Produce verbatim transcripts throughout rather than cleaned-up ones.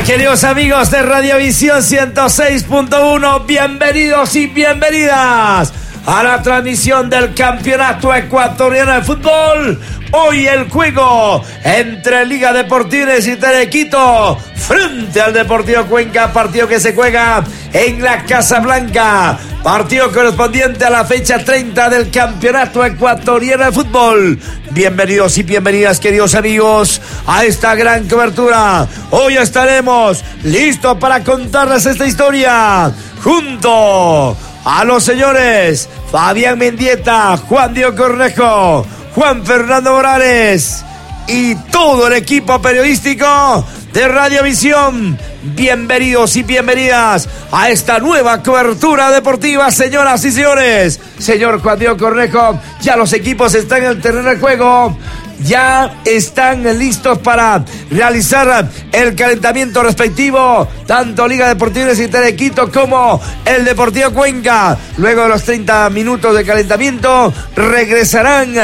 tal, queridos amigos de Radiovisión ciento seis punto uno? Bienvenidos y bienvenidas a la transmisión del Campeonato Ecuatoriano de Fútbol. Hoy el juego entre Liga Deportiva y Quito frente al Deportivo Cuenca, partido que se juega en la Casa Blanca, partido correspondiente a la fecha treinta del Campeonato Ecuatoriano de Fútbol. Bienvenidos y bienvenidas, queridos amigos, a esta gran cobertura. Hoy estaremos listos para contarles esta historia junto a los señores Fabián Mendieta, Juan Diego Cornejo, Juan Fernando Morales y todo el equipo periodístico de Radiovisión. Bienvenidos y bienvenidas a esta nueva cobertura deportiva, señoras y señores. Señor Juan Diego Cornejo, ya los equipos están en el terreno de juego. Ya están listos para realizar el calentamiento respectivo, tanto Liga Deportiva Universitaria de Quito como el Deportivo Cuenca. Luego de los treinta minutos de calentamiento, regresarán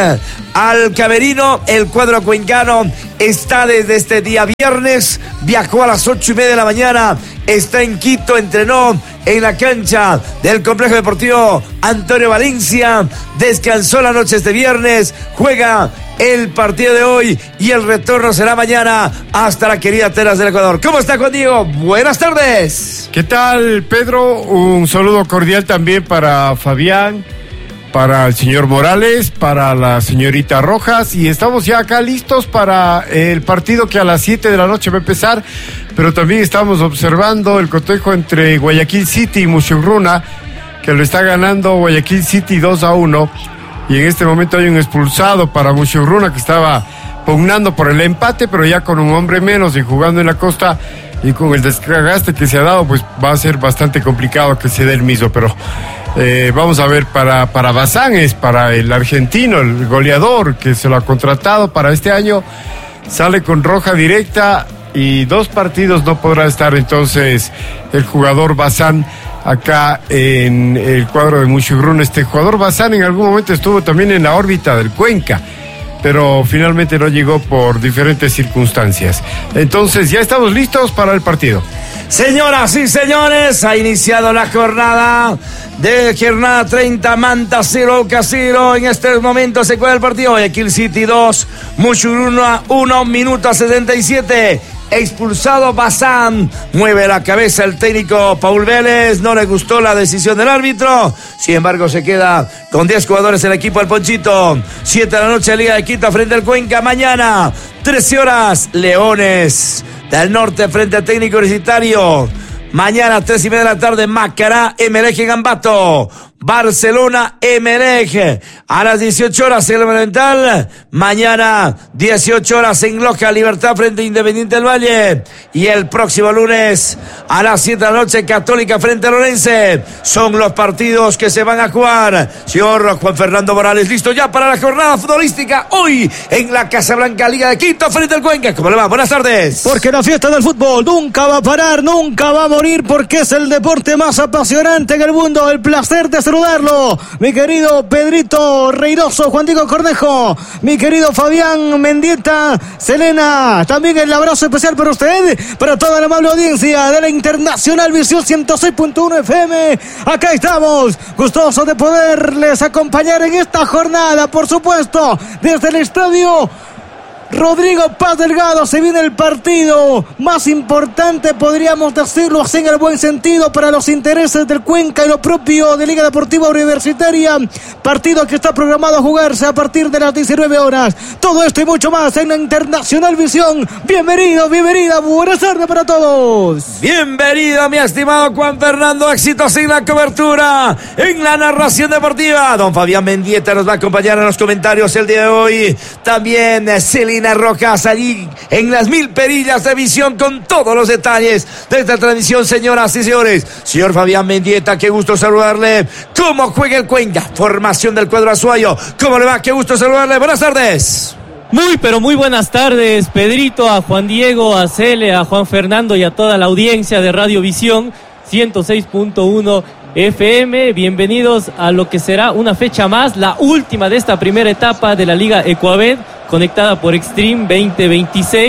al camerino. El cuadro cuencano está desde este día viernes, viajó a las ocho y media de la mañana, está en Quito, entrenó en la cancha del Complejo Deportivo Antonio Valencia, descansó la noche este viernes, juega el partido de hoy y el retorno será mañana hasta la querida Atenas del Ecuador. ¿Cómo está, Juan Diego? Buenas tardes. ¿Qué tal, Pedro? Un saludo cordial también para Fabián, para el señor Morales, para la señorita Rojas, y estamos ya acá listos para el partido que a las siete de la noche va a empezar, pero también estamos observando el cotejo entre Guayaquil City y Mushurruna, que lo está ganando Guayaquil City dos a uno. Y en este momento hay un expulsado para Mushurruna, que estaba pugnando por el empate, pero ya con un hombre menos y jugando en la costa, y con el desgaste que se ha dado, pues va a ser bastante complicado que se dé el mismo. Pero eh, vamos a ver, para, para Bazán, es para el argentino, el goleador que se lo ha contratado para este año, sale con roja directa y dos partidos no podrá estar entonces el jugador Bazán acá en el cuadro de Mushurruna. Este jugador Bazán en algún momento estuvo también en la órbita del Cuenca, pero finalmente no llegó por diferentes circunstancias. Entonces ya estamos listos para el partido. Señoras y señores, ha iniciado la jornada de jornada treinta, Manta cero, Boca cero. En este momento se juega el partido. Guayaquil City dos, Mushurruna uno, minuto setenta y siete. Expulsado Bazán, mueve la cabeza el técnico Paul Vélez, no le gustó la decisión del árbitro, sin embargo se queda con diez jugadores el equipo del Ponchito. siete de la noche, Liga de Quito frente al Cuenca. Mañana trece horas, Leones del Norte frente al Técnico Universitario. Mañana tres y media de la tarde, Macará, Emelec en Ambato. Barcelona, Emelec. A las dieciocho horas, el Monumental. Mañana, dieciocho horas en Loja, Libertad frente a Independiente del Valle. Y el próximo lunes, a las siete de la noche, Católica frente a Lorense. Son los partidos que se van a jugar. Señor Juan Fernando Morales, listo ya para la jornada futbolística. Hoy, en la Casa Blanca, Liga de Quito frente al Cuenca. ¿Cómo le va? Buenas tardes. Porque la fiesta del fútbol nunca va a parar, nunca va a morir, porque es el deporte más apasionante en el mundo. El placer de saludarlo, mi querido Pedrito Reiroso, Juan Diego Cornejo, mi querido Fabián Mendieta, Selena, también el abrazo especial para usted, para toda la amable audiencia de la Internacional Visión ciento seis punto uno F M. Acá estamos, gustosos de poderles acompañar en esta jornada, por supuesto, desde el estadio Rodrigo Paz Delgado. Se viene el partido más importante, podríamos decirlo así en el buen sentido, para los intereses del Cuenca y lo propio de Liga Deportiva Universitaria. Partido que está programado a jugarse a partir de las diecinueve horas. Todo esto y mucho más en la Internacional Visión. Bienvenido, bienvenida, buenas tardes para todos. Bienvenido, mi estimado Juan Fernando. Éxitos en la cobertura, en la narración deportiva. Don Fabián Mendieta nos va a acompañar en los comentarios el día de hoy. También Celina Rojas allí en las mil perillas de visión con todos los detalles de esta transmisión, señoras y señores. Señor Fabián Mendieta, qué gusto saludarle. ¿Cómo juega el Cuenca? Formación del cuadro azuayo. ¿Cómo le va? Qué gusto saludarle. Buenas tardes. Muy, pero muy buenas tardes, Pedrito, a Juan Diego, a Cele, a Juan Fernando y a toda la audiencia de Radiovisión ciento seis punto uno F M. Bienvenidos a lo que será una fecha más, la última de esta primera etapa de la Liga Ecuabet, conectada por Extreme veinte veintiséis.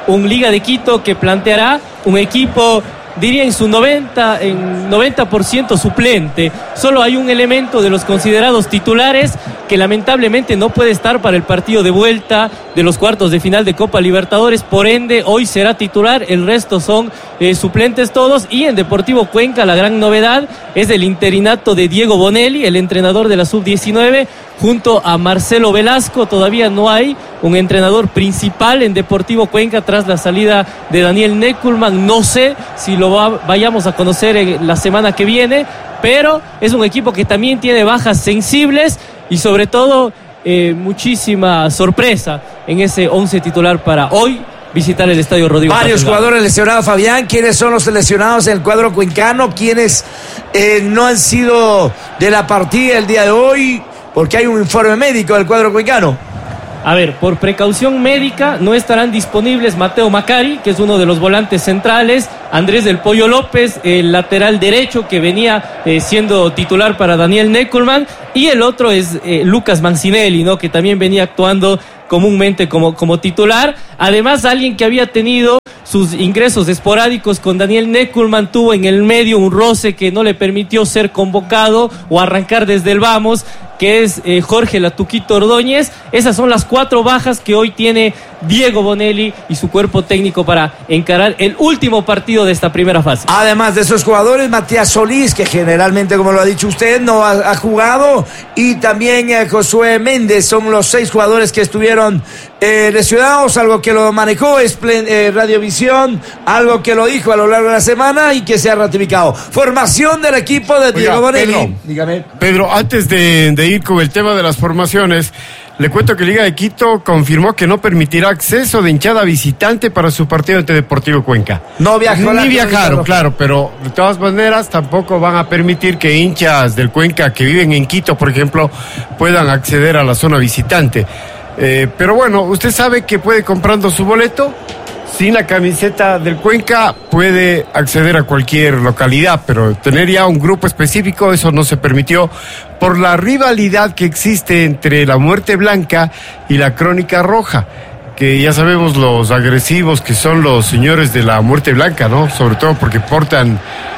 un Liga de Quito que planteará un equipo, diría en su noventa, en noventa por ciento suplente. Solo hay un elemento de los considerados titulares que lamentablemente no puede estar para el partido de vuelta de los cuartos de final de Copa Libertadores, por ende hoy será titular, el resto son eh, suplentes todos. Y en Deportivo Cuenca la gran novedad es el interinato de Diego Bonelli, el entrenador de la sub diecinueve, junto a Marcelo Velasco. Todavía no hay un entrenador principal en Deportivo Cuenca tras la salida de Daniel Neckelman. No sé si lo va, vayamos a conocer en la semana que viene, pero es un equipo que también tiene bajas sensibles y sobre todo eh, muchísima sorpresa en ese once titular para hoy visitar el estadio Rodrigo Varios Capelgado. Jugadores lesionados, Fabián. ¿Quiénes son los lesionados en el cuadro cuencano? ¿Quiénes eh, no han sido de la partida el día de hoy? Porque hay un informe médico del cuadro cuencano. A ver, por precaución médica no estarán disponibles Mateo Macari, que es uno de los volantes centrales, Andrés del Pollo López, el lateral derecho que venía eh, siendo titular para Daniel Neckelman, y el otro es eh, Lucas Mancinelli, ¿no? Que también venía actuando comúnmente como, como titular. Además, alguien que había tenido sus ingresos esporádicos con Daniel Neckelman tuvo en el medio un roce que no le permitió ser convocado o arrancar desde el vamos, que es eh, Jorge Latuquito Ordóñez. Esas son las cuatro bajas que hoy tiene Diego Bonelli y su cuerpo técnico para encarar el último partido de esta primera fase. Además de esos jugadores, Matías Solís, que generalmente, como lo ha dicho usted, no ha, ha jugado, y también eh, Josué Méndez, son los seis jugadores que estuvieron eh, lesionados, algo que lo manejó Esplen, eh, Radiovisión, algo que lo dijo a lo largo de la semana y que se ha ratificado. Formación del equipo de Diego Oiga, Bonelli. Pedro, Dígame. Pedro, antes de, de ir con el tema de las formaciones, le cuento que Liga de Quito confirmó que no permitirá acceso de hinchada visitante para su partido ante Deportivo Cuenca. No viajó. Ni viajaron, claro, pero de todas maneras tampoco van a permitir que hinchas del Cuenca que viven en Quito, por ejemplo, puedan acceder a la zona visitante. Eh, pero bueno, usted sabe que puede comprando su boleto, sin la camiseta del Cuenca puede acceder a cualquier localidad, pero tener ya un grupo específico, eso no se permitió por la rivalidad que existe entre la Muerte Blanca y la Crónica Roja, que ya sabemos los agresivos que son los señores de la Muerte Blanca, ¿no? Sobre todo porque portan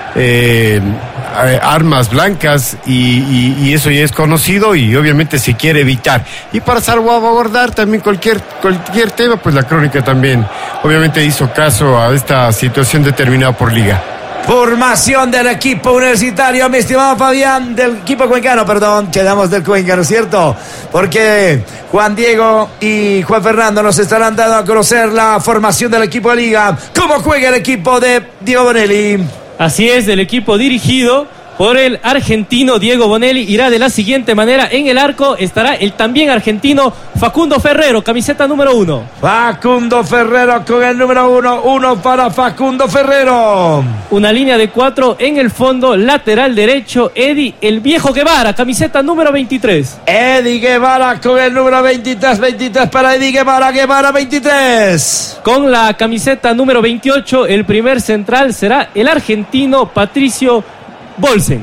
eh, armas blancas y, y, y eso ya es conocido y obviamente se quiere evitar. Y para salvaguardar también cualquier, cualquier tema, pues la Crónica también obviamente hizo caso a esta situación determinada por Liga. Formación del equipo universitario, mi estimado Fabián, del equipo cuencano, perdón, quedamos del Cuenca, ¿no es cierto? Porque Juan Diego y Juan Fernando nos estarán dando a conocer la formación del equipo de Liga. ¿Cómo juega el equipo de Diego Bonelli? Así es, el equipo dirigido por el argentino Diego Bonelli irá de la siguiente manera. En el arco estará el también argentino Facundo Ferrero, camiseta número uno. Facundo Ferrero con el número uno, uno para Facundo Ferrero. Una línea de cuatro en el fondo, lateral derecho, Eddie el Viejo Guevara, camiseta número veintitrés. Eddie Guevara con el número veintitrés, veintitrés para Eddie Guevara, Guevara veintitrés. Con la camiseta número veintiocho, el primer central será el argentino Patricio Bolsen.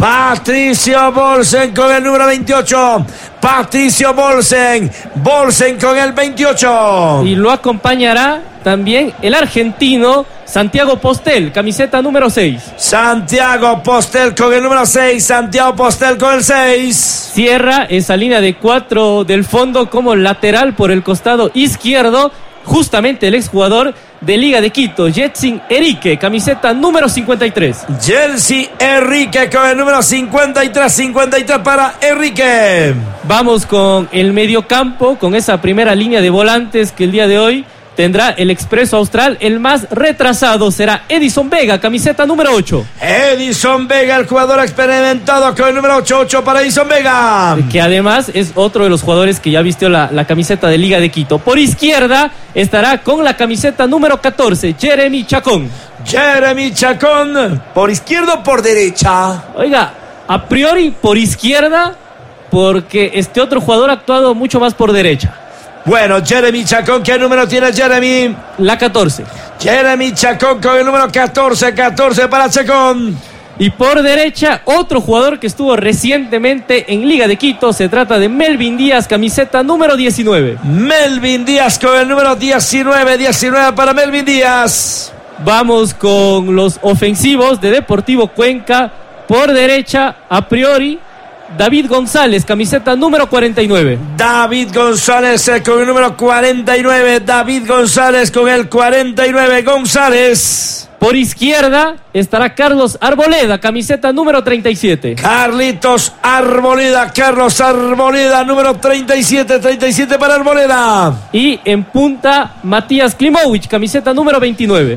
Patricio Bolsen con el número veintiocho. Patricio Bolsen. Bolsen con el veintiocho. Y lo acompañará también el argentino Santiago Postel, camiseta número seis. Santiago Postel con el número seis. Santiago Postel con el seis. Cierra esa línea de cuatro del fondo como lateral por el costado izquierdo, justamente el exjugador de Liga de Quito, Jetsin Enrique, camiseta número cincuenta y tres. Jetsin Enrique con el número cincuenta y tres, cincuenta y tres para Enrique. Vamos con el mediocampo, con esa primera línea de volantes que el día de hoy tendrá el Expreso Austral. El más retrasado será Edison Vega, camiseta número ocho. Edison Vega, el jugador experimentado con el número ocho, ocho para Edison Vega. Que además es otro de los jugadores que ya vistió la, la camiseta de Liga de Quito. Por izquierda estará con la camiseta número catorce, Jeremy Chacón. Jeremy Chacón, ¿por izquierda o por derecha? Oiga, a priori por izquierda, porque este otro jugador ha actuado mucho más por derecha. Bueno, Jeremy Chacón, ¿qué número tiene Jeremy? La catorce. Jeremy Chacón con el número catorce, catorce para Chacón. Y por derecha, otro jugador que estuvo recientemente en Liga de Quito. Se trata de Melvin Díaz, camiseta número diecinueve. Melvin Díaz con el número diecinueve. diecinueve para Melvin Díaz. Vamos con los ofensivos de Deportivo Cuenca. Por derecha, a priori, David González, camiseta número cuarenta y nueve. David González eh, con el número cuarenta y nueve. David González con el cuarenta y nueve. González. Por izquierda estará Carlos Arboleda, camiseta número treinta y siete. Carlitos Arboleda, Carlos Arboleda, número treinta y siete. treinta y siete para Arboleda. Y en punta, Matías Klimovic, camiseta número veintinueve.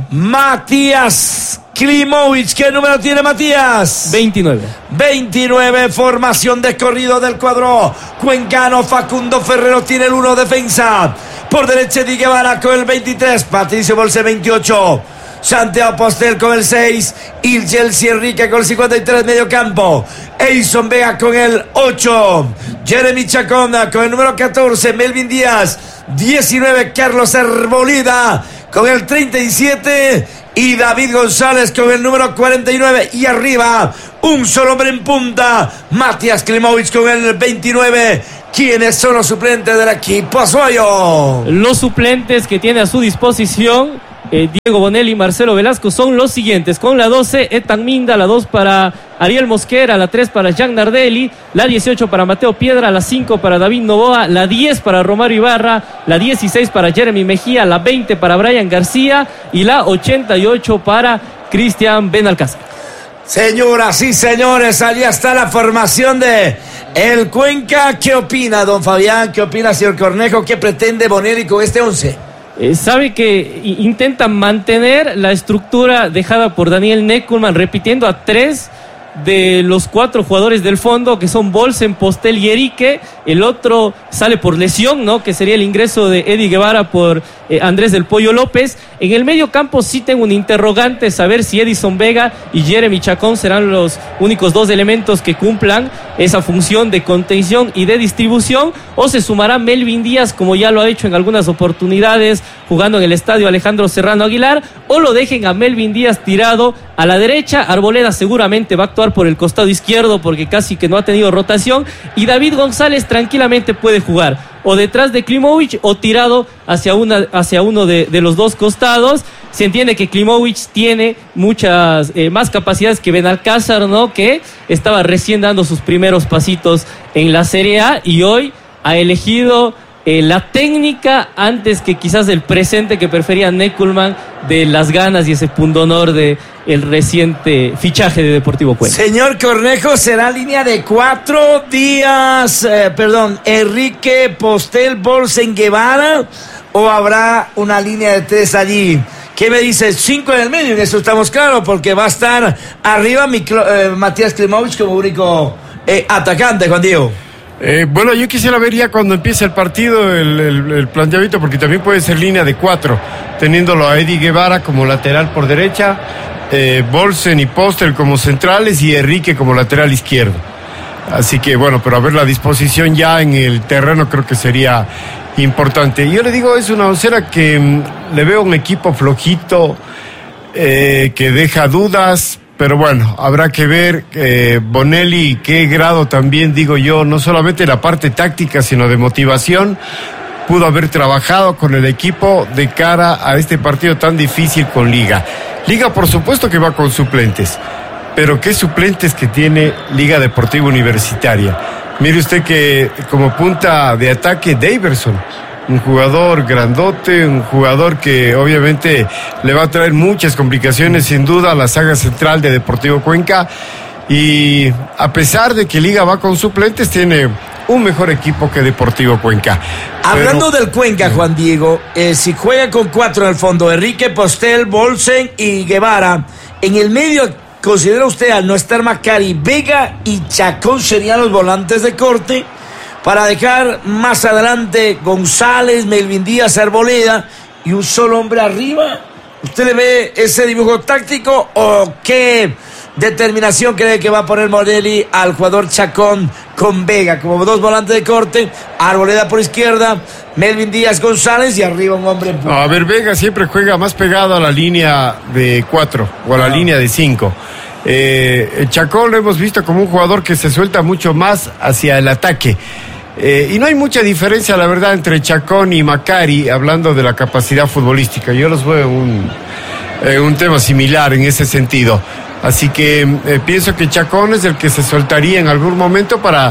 Matías Klimovic, ¿qué número tiene Matías? veintinueve. veintinueve, formación de corrido del cuadro cuencano. Facundo Ferrero tiene el uno, defensa. Por derecha, Eddie Guevara con el veintitrés. Patricio Bolse, veintiocho. Santiago Postel con el seis. Y Chelsea Enrique con el cincuenta y tres, medio campo. Eison Vega con el ocho. Jeremy Chacón con el número catorce. Melvin Díaz, diecinueve. Carlos Arboleda con el treinta y siete. Y David González con el número cuarenta y nueve. Y arriba, un solo hombre en punta, Matías Klimovic con el veintinueve. ¿Quiénes son los suplentes del equipo Azuayo? Los suplentes que tiene a su disposición eh, Diego Bonelli y Marcelo Velasco son los siguientes. Con la doce, Etan Minda. La dos para Ariel Mosquera. La tres para Jean Nardelli. La dieciocho para Mateo Piedra. La cinco para David Novoa. La diez para Romario Ibarra. La dieciséis para Jeremy Mejía. La veinte para Brian García. Y la ochenta y ocho para Cristian Benalcázar. Señoras y señores, allí está la formación de el Cuenca. ¿Qué opina, don Fabián? ¿Qué opina, señor Cornejo? ¿Qué pretende Bonelli con este once? Eh, sabe que intentan mantener la estructura dejada por Daniel Neckelman, repitiendo a tres de los cuatro jugadores del fondo, que son Bolsen, Postel y Erique. El otro sale por lesión, ¿no? Que sería el ingreso de Eddie Guevara por eh, Andrés del Pollo López. En el medio campo sí tengo un interrogante, saber si Edison Vega y Jeremy Chacón serán los únicos dos elementos que cumplan esa función de contención y de distribución, o se sumará Melvin Díaz, como ya lo ha hecho en algunas oportunidades jugando en el estadio Alejandro Serrano Aguilar, o lo dejen a Melvin Díaz tirado a la derecha. Arboleda seguramente va a actuar por el costado izquierdo porque casi que no ha tenido rotación, y David González tranquilamente puede jugar o detrás de Klimovic o tirado hacia, una, hacia uno de, de los dos costados. Se entiende que Klimovic tiene muchas eh, más capacidades que Benalcázar, ¿no? Que estaba recién dando sus primeros pasitos en la Serie A y hoy ha elegido eh, la técnica antes que quizás el presente que prefería Neckelman, de las ganas y ese pundonor de el reciente fichaje de Deportivo Cuenca. Señor Cornejo, ¿será línea de cuatro días, eh, perdón, Enrique, Postel, Bolsen, Guevara, o habrá una línea de tres allí? ¿Qué me dice? Cinco en el medio, en eso estamos claros, porque va a estar arriba mi, eh, Matías Klimovic como único eh, atacante, Juan Diego. Eh, bueno, yo quisiera ver ya cuando empiece el partido el, el, el planteamiento, porque también puede ser línea de cuatro, teniéndolo a Eddie Guevara como lateral por derecha, eh, Bolsen y Postel como centrales y Enrique como lateral izquierdo. Así que bueno, pero a ver la disposición ya en el terreno creo que sería importante. Yo le digo, es una oncera que mmm, le veo un equipo flojito, eh, que deja dudas. Pero bueno, habrá que ver eh, Bonelli qué grado también, digo yo, no solamente la parte táctica, sino de motivación, pudo haber trabajado con el equipo de cara a este partido tan difícil con Liga. Liga, por supuesto que va con suplentes, pero ¿qué suplentes que tiene Liga Deportiva Universitaria? Mire usted que como punta de ataque, Daverson, un jugador grandote, un jugador que obviamente le va a traer muchas complicaciones sin duda a la saga central de Deportivo Cuenca, y a pesar de que Liga va con suplentes, tiene un mejor equipo que Deportivo Cuenca. Hablando Pero... del Cuenca, Juan Diego, eh, si juega con cuatro en el fondo, Enrique, Postel, Bolsen y Guevara, en el medio, ¿considera usted al no estar Macari, Vega y Chacón serían los volantes de corte para dejar más adelante González, Melvin Díaz, Arboleda y un solo hombre arriba? ¿Usted le ve ese dibujo táctico o qué determinación cree que va a poner Bonelli al jugador Chacón con Vega como dos volantes de corte, Arboleda por izquierda, Melvin Díaz, González y arriba un hombre en punto? No, a ver, Vega siempre juega más pegado a la línea de cuatro o a la no. línea de cinco. Eh, Chacón lo hemos visto como un jugador que se suelta mucho más hacia el ataque. Eh, y no hay mucha diferencia, la verdad, entre Chacón y Macari, hablando de la capacidad futbolística. Yo los veo un, eh, un tema similar en ese sentido. Así que eh, pienso que Chacón es el que se soltaría en algún momento para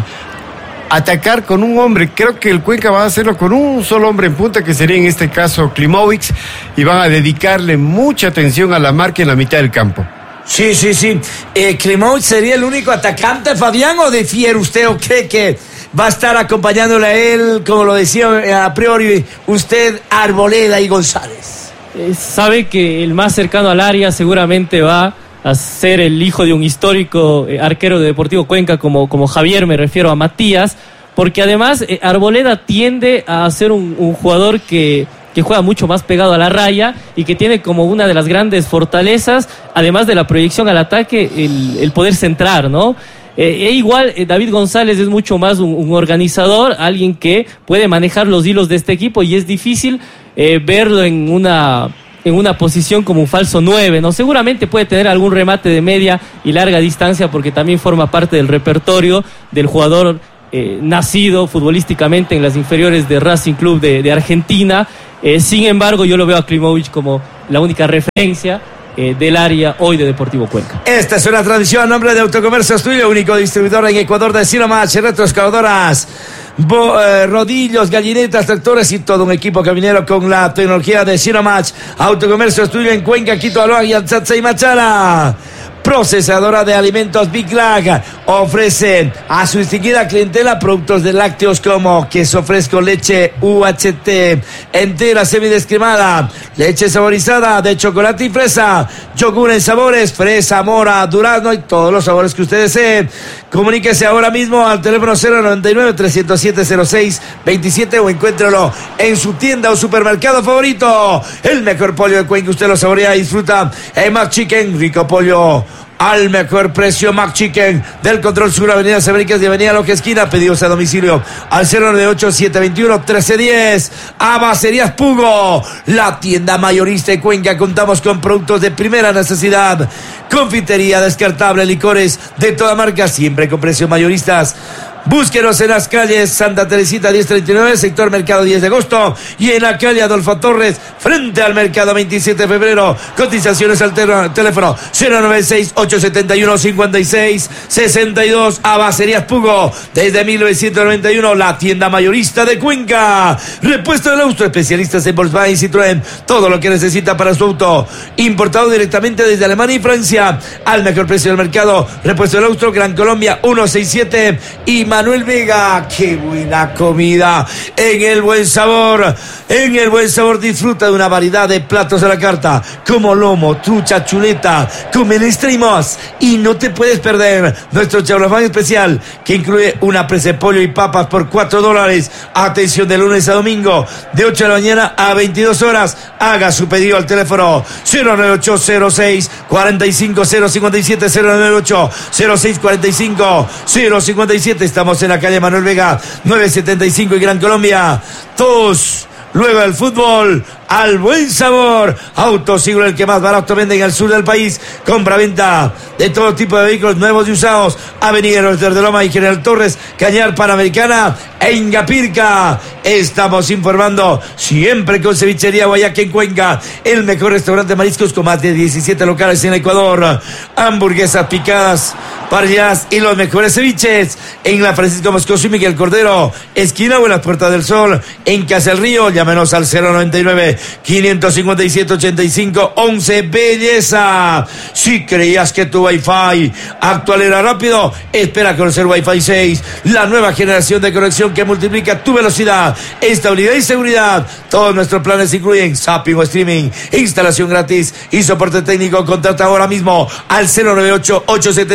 atacar con un hombre. Creo que el Cuenca va a hacerlo con un solo hombre en punta, que sería en este caso Klimovic, y van a dedicarle mucha atención a la marca en la mitad del campo. Sí, sí, sí. Eh, Klimovic sería el único atacante, Fabián, ¿o difiere usted o cree que va a estar acompañándole a él, como lo decía a priori usted, Arboleda y González? Eh, sabe que el más cercano al área seguramente va a ser el hijo de un histórico eh, arquero de Deportivo Cuenca como, como Javier, me refiero a Matías, porque además eh, Arboleda tiende a ser un, un jugador que, que juega mucho más pegado a la raya y que tiene como una de las grandes fortalezas, además de la proyección al ataque, el, el poder centrar, ¿no? Eh, e igual eh, David González es mucho más un, un organizador, alguien que puede manejar los hilos de este equipo, y es difícil eh, verlo en una, en una posición como un falso nueve, ¿no? Seguramente puede tener algún remate de media y larga distancia, porque también forma parte del repertorio del jugador eh, nacido futbolísticamente en las inferiores de Racing Club de, de Argentina. Eh, sin embargo, yo lo veo a Klimovic como la única referencia Eh, del área hoy de Deportivo Cuenca. Esta es una tradición a nombre de Autocomercio Estudio, único distribuidor en Ecuador de Sinomach, retroexcavadoras, bo, eh, rodillos, gallinetas, tractores y todo un equipo caminero con la tecnología de Sinomach. Autocomercio Estudio en Cuenca, Quito, Aloha y Alzatza y Machala. Procesadora de alimentos Big Lag ofrece a su distinguida clientela productos de lácteos como queso fresco, leche U H T entera semidescremada, leche saborizada de chocolate y fresa, yogur en sabores, fresa, mora, durazno y todos los sabores que usted desee. Comuníquese ahora mismo al teléfono cero noventa y nueve, trescientos siete, cero seis veintisiete o encuéntrelo en su tienda o supermercado favorito. El mejor pollo de Cuenca, usted lo saborea y disfruta en Mac Chicken, rico pollo al mejor precio. Mac Chicken del Control Sur, Avenida Las Américas y Avenida Loja Esquina. Pedidos a domicilio al cero nueve ocho, siete dos uno, uno tres uno cero. Abacerías Pugo, la tienda mayorista de Cuenca. Contamos con productos de primera necesidad, confitería, descartable, licores de toda marca, siempre con precios mayoristas. Búsquenos en las calles Santa Teresita diez treinta y nueve, sector Mercado diez de agosto, y en la calle Adolfo Torres, frente al Mercado veintisiete de febrero. Cotizaciones al ter- teléfono cero nueve seis, ocho siete uno, cinco seis seis dos. Abacerías Pugo, desde mil novecientos noventa y uno, la tienda mayorista de Cuenca. Repuesto del auto, especialistas en Volkswagen y Citroën, todo lo que necesita para su auto, importado directamente desde Alemania y Francia, al mejor precio del mercado. Repuesto del auto, Gran Colombia ciento sesenta y siete y Manuel Vega. Qué buena comida en El Buen Sabor. En El Buen Sabor disfruta de una variedad de platos a la carta, como lomo, trucha, chuleta, con menestra y más. Y no te puedes perder nuestro chablafán especial, que incluye una presa de pollo y papas por cuatro dólares. Atención, de lunes a domingo, de ocho de la mañana a veintidós horas. Haga su pedido al teléfono cero nueve ocho, cero seis, cuatro cinco, cero cinco siete, cero nueve ocho, cero seis, cuatro cinco, cero cinco siete. Estamos en la calle Manuel Vega novecientos setenta y cinco y Gran Colombia. Todos, luego del fútbol, al Buen Sabor. Autoseguro, el que más barato vende en el sur del país. Compra-venta de todo tipo de vehículos nuevos y usados. Avenida Los de Loma y General Torres, Cañar Panamericana e Ingapirca. Estamos informando siempre con Cevichería Guayaque en Cuenca, el mejor restaurante de mariscos con más de diecisiete locales en Ecuador. Hamburguesas picadas, parrilladas y los mejores ceviches en la Francisco Moscoso y Miguel Cordero, esquina o en las Puertas del Sol, en Casa del Río. Llámenos al cero noventa y nueve, quinientos cincuenta y siete, ochenta y cinco once. Belleza. Si creías que tu Wi-Fi actual era rápido, espera a conocer Wi-Fi seis, la nueva generación de conexión que multiplica tu velocidad, estabilidad y seguridad. Todos nuestros planes incluyen zapping o streaming, instalación gratis y soporte técnico. Contrata ahora mismo al cero nueve ocho, ocho siete nueve, cuatro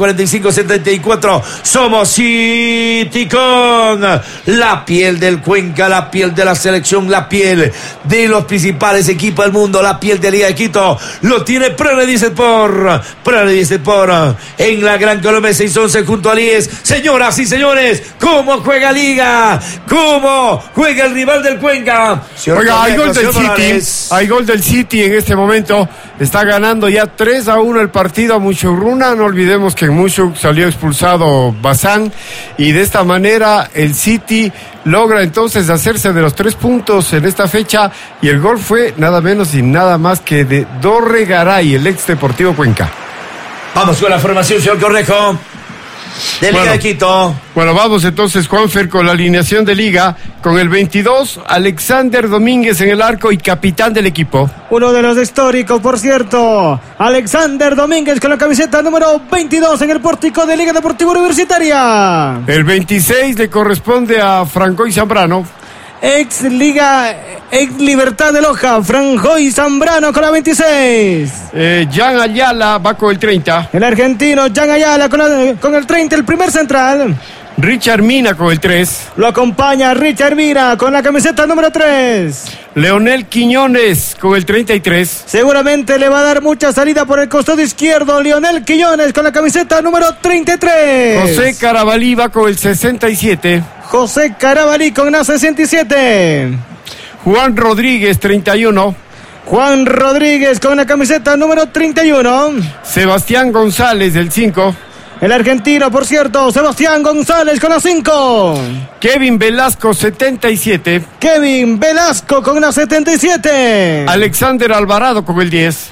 cuarenta y cinco setenta y cuatro. Somos City con la piel del Cuenca, la piel de la selección, la piel de los principales equipos del mundo, la piel de Liga de Quito. Lo tiene Prene por Prene por en la Gran Colombia seis once junto a Lies. Señoras y señores, ¿cómo juega Liga? ¿Cómo juega el rival del Cuenca? Oiga, hay gol del City, hay gol del City en este momento. Está ganando ya tres a uno el partido a Mushurruna. No olvidemos que en Mushuk salió expulsado Bazán. Y de esta manera el City logra entonces hacerse de los tres puntos en esta fecha. Y el gol fue nada menos y nada más que de Dorre Garay, el ex Deportivo Cuenca. Vamos con la formación, señor Cornejo, de Liga bueno, de Quito. Bueno, vamos entonces, Juanfer, con la alineación de Liga. Con el veintidós, Alexander Domínguez en el arco y capitán del equipo. Uno de los históricos, por cierto. Alexander Domínguez con la camiseta número veintidós en el pórtico de Liga Deportiva Universitaria. El veintiséis le corresponde a Francois Zambrano. Ex Liga, ex Libertad de Loja, Francois Zambrano con la veintiséis. Eh, Jan Ayala va con el treinta. El argentino Jan Ayala con, la, con el treinta, el primer central. Richard Mina con el tres. Lo acompaña Richard Mina con la camiseta número tres. Leonel Quiñones con el treinta y tres. Seguramente le va a dar mucha salida por el costado izquierdo. Leonel Quiñones con la camiseta número treinta y tres. José Carabalí va con el sesenta y siete. José Carabalí con la sesenta y siete. Juan Rodríguez, treinta y uno. Juan Rodríguez con la camiseta número treinta y uno. Sebastián González, del cinco. El argentino, por cierto, Sebastián González con la cinco. Kevin Velasco, setenta y siete. Kevin Velasco con la setenta y siete. Alexander Alvarado con el diez.